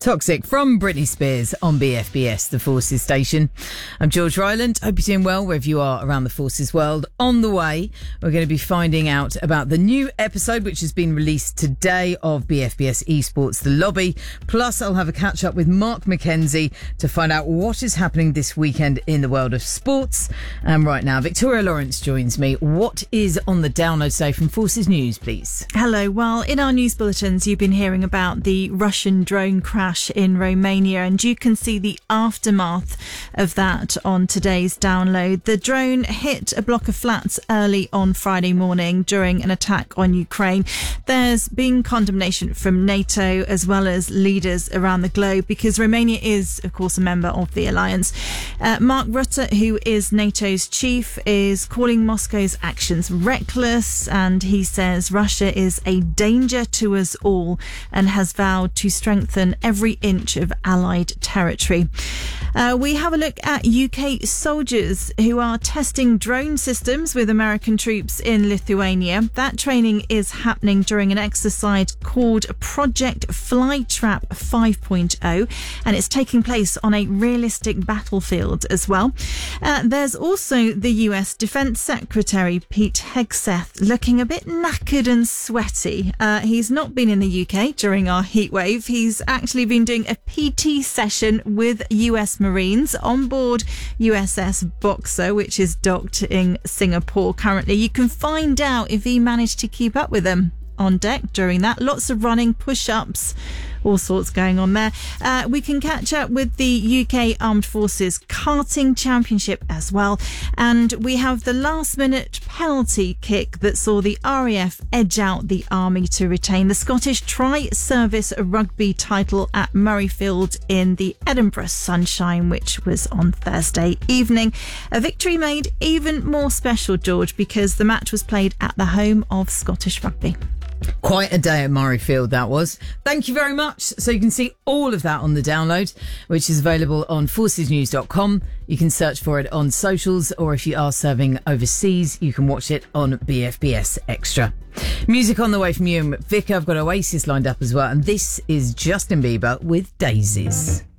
Toxic from Britney Spears on BFBS, the Forces station. I'm George Ryland. Hope you're doing well wherever you are around the Forces world. On the way, we're going to be finding out about the new episode which has been released today of BFBS Esports The Lobby. Plus, I'll have a catch up with Mark McKenzie to find out what is happening this weekend in the world of sports. And right now, Victoria Lawrence joins me. What is on the download today from Forces News, please? Hello. Well, in our news bulletins, you've been hearing about the Russian drone crash in Romania, and you can see the aftermath of that on today's download. The drone hit a block of flats early on Friday morning during an attack on Ukraine. There's been condemnation from NATO as well as leaders around the globe because Romania is, of course, a member of the alliance. Mark Rutte, who is NATO's chief, is calling Moscow's actions reckless, and he says Russia is a danger to us all and has vowed to strengthen every inch of Allied territory. We have a look at UK soldiers who are testing drone systems with American troops in Lithuania. That training is happening during an exercise called Project Flytrap 5.0, and it's taking place on a realistic battlefield as well. There's also the US Defense Secretary Pete Hegseth looking a bit knackered and sweaty. He's not been in the UK during our heatwave. He's actually been doing a PT session with US Marines on board USS Boxer, which is docked in Singapore currently. You can find out if he managed to keep up with them on deck during that. Lots of running, push-ups, all sorts going on there. We can catch up with the UK Armed Forces Karting Championship as well. And we have the last-minute penalty kick that saw the RAF edge out the Army to retain the Scottish Tri-Service Rugby title at Murrayfield in the Edinburgh Sunshine, which was on Thursday evening. A victory made even more special, George, because the match was played at the home of Scottish Rugby. Quite a day at Murrayfield that was. Thank you very much. So you can see all of that on the download, which is available on forcesnews.com. You can search for it on socials, or if you are serving overseas, you can watch it on BFBS Extra. Music on the way from you and Vic. I've got Oasis lined up as well, and this is Justin Bieber with Daisies.